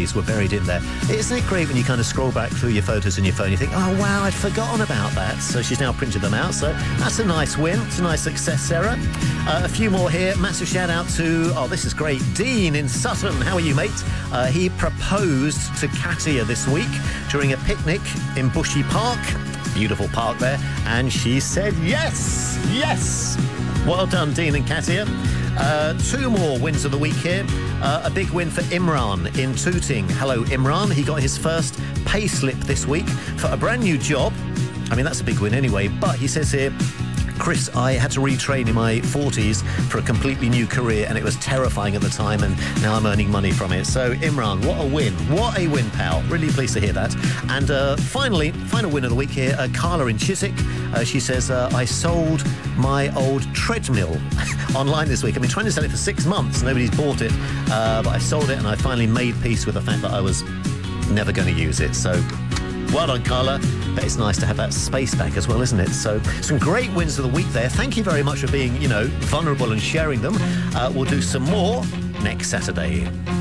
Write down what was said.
days were buried in there. Isn't it great when you kind of scroll back through your photos on your phone, you think, oh, wow, I'd forgotten about that. So she's now printed them out. So that's a nice win. It's a nice success, Sarah. A few more here. Massive shout out to, oh, this is great, Dean in Sutton. How are you, mate? He proposed to Katia this week during a picnic in Bushy Park. Beautiful park there. And she said yes. Yes. Well done, Dean and Katia. Two more wins of the week here. A big win for Imran in Tooting. Hello, Imran. He got his first pay slip this week for a brand new job. I mean, that's a big win anyway. But he says here, Chris, I had to retrain in my 40s for a completely new career, and it was terrifying at the time, and now I'm earning money from it. So, Imran, what a win. What a win, pal. Really pleased to hear that. And finally, final win of the week here, Carla in Chiswick. She says, I sold my old treadmill online this week. I've been trying to sell it for 6 months. Nobody's bought it, but I sold it, and I finally made peace with the fact that I was never going to use it. So, well done, Carla. But it's nice to have that space back as well, isn't it? So, some great wins of the week there. Thank you very much for being, vulnerable and sharing them. We'll do some more next Saturday.